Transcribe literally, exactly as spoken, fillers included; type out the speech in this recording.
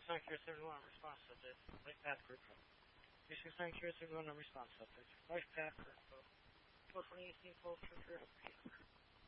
nine zero seven one response subject. Life path group. two six nine zero seven one response subject. Life path group. twelve twenty eighteen twelve two zero.